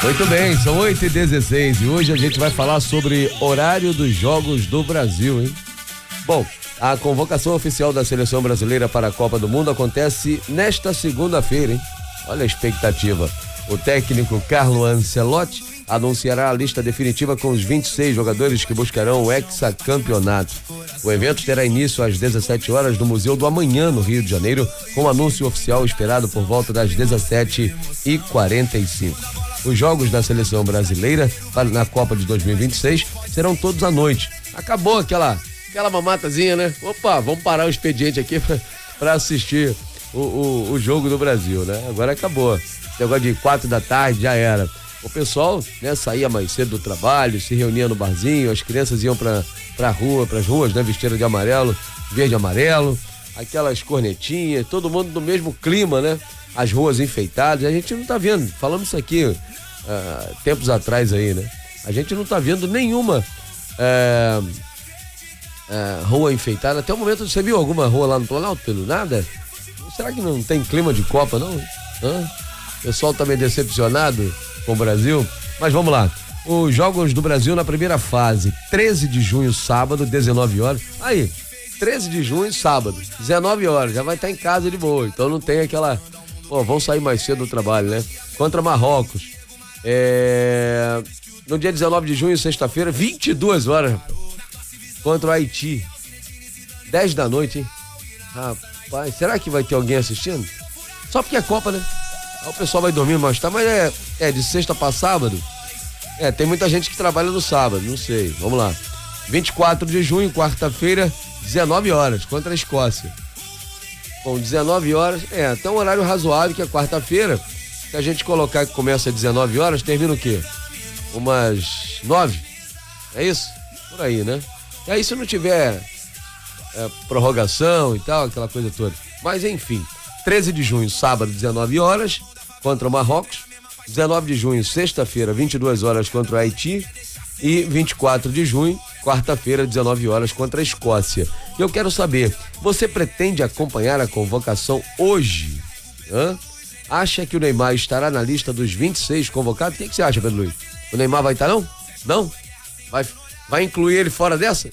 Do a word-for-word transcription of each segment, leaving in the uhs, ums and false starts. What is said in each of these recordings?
Muito bem, são oito e dezesseis e hoje a gente vai falar sobre horário dos Jogos do Brasil, hein? Bom, a convocação oficial da seleção brasileira para a Copa do Mundo acontece nesta segunda-feira, hein? Olha a expectativa. O técnico Carlo Ancelotti anunciará a lista definitiva com os vinte e seis jogadores que buscarão o hexacampeonato. O evento terá início às dezessete horas no Museu do Amanhã, no Rio de Janeiro, com anúncio oficial esperado por volta das dezessete e quarenta e cinco. Os jogos da seleção brasileira na Copa de dois mil e vinte e seis serão todos à noite. Acabou aquela, aquela mamatazinha, né? Opa, vamos parar o expediente aqui para assistir o, o, o jogo do Brasil, né? Agora acabou. Esse negócio de quatro da tarde já era. O pessoal, né, saía mais cedo do trabalho, se reunia no barzinho, as crianças iam pra, pra rua, pras ruas, né, vestidas de amarelo, verde e amarelo, aquelas cornetinhas, todo mundo no mesmo clima, né? As ruas enfeitadas, a gente não tá vendo, falamos isso aqui uh, tempos atrás aí, né? A gente não tá vendo nenhuma uh, uh, rua enfeitada, até o momento, você viu alguma rua lá no Planalto, pelo nada? Será que não tem clima de Copa, não? Hã? O pessoal tá meio decepcionado com o Brasil, mas vamos lá. Os Jogos do Brasil na primeira fase, treze de junho, sábado, dezenove horas. Aí, treze de junho, sábado, dezenove horas, já vai estar em casa de boa, então não tem aquela, pô, vão sair mais cedo do trabalho, né? Contra Marrocos, é... no dia dezenove de junho, sexta-feira, vinte e duas horas, contra o Haiti, dez da noite, hein? Rapaz, será que vai ter alguém assistindo? Só porque é Copa, né? Aí o pessoal vai dormir mais tarde, mas é, é de sexta para sábado. É, tem muita gente que trabalha no sábado, não sei. Vamos lá. vinte e quatro de junho, quarta-feira, dezenove horas, contra a Escócia. Bom, dezenove horas, é, até um horário razoável, que é quarta-feira. Se a gente colocar que começa às dezenove horas, termina o quê? Umas nove? É isso? Por aí, né? E aí, se não tiver é, prorrogação e tal, aquela coisa toda. Mas, enfim, treze de junho, sábado, dezenove horas, contra o Marrocos. dezenove de junho, sexta-feira, vinte e duas horas, contra o Haiti. E vinte e quatro de junho, quarta-feira, dezenove horas, contra a Escócia. E eu quero saber, você pretende acompanhar a convocação hoje? Hã? Acha que o Neymar estará na lista dos vinte e seis convocados? O que, que você acha, Pedro Luiz? O Neymar vai estar, não? Não? Vai, vai incluir ele fora dessa?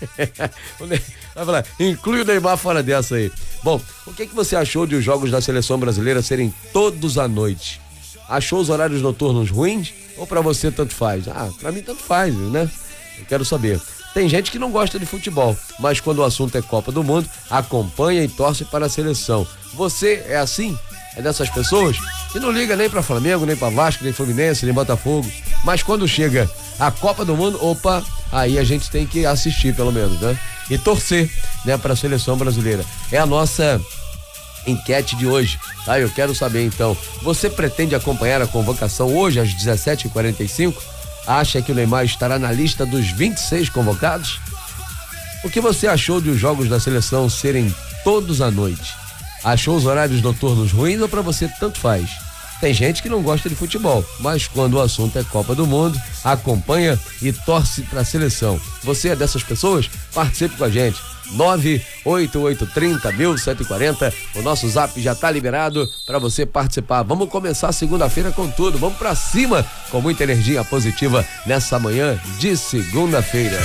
Vai falar, inclui o Neymar fora dessa aí. Bom, o que, que você achou de os jogos da seleção brasileira serem todos à noite? Achou os horários noturnos ruins? Ou pra você tanto faz? Ah, pra mim tanto faz, né? Eu quero saber. Tem gente que não gosta de futebol, mas quando o assunto é Copa do Mundo, acompanha e torce para a seleção. Você é assim? É dessas pessoas que não liga nem pra Flamengo, nem pra Vasco, nem Fluminense, nem Botafogo. Mas quando chega a Copa do Mundo, opa, aí a gente tem que assistir pelo menos, né? E torcer, né, para a seleção brasileira. É a nossa enquete de hoje, tá? Eu quero saber então, você pretende acompanhar a convocação hoje às dezessete e quarenta e cinco? Acha que o Neymar estará na lista dos vinte e seis convocados? O que você achou de os jogos da seleção serem todos à noite? Achou os horários noturnos ruins ou pra você tanto faz? Tem gente que não gosta de futebol, mas quando o assunto é Copa do Mundo, acompanha e torce pra seleção. Você é dessas pessoas? Participe com a gente. nove oito oito três zero mil cento e quarenta. O nosso zap já tá liberado para você participar. Vamos começar segunda-feira com tudo. Vamos pra cima com muita energia positiva nessa manhã de segunda-feira.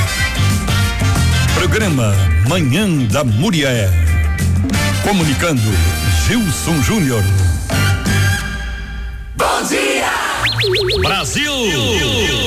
Programa Manhã da Muriaé. Comunicando Gilson Júnior. Bom dia! Brasil!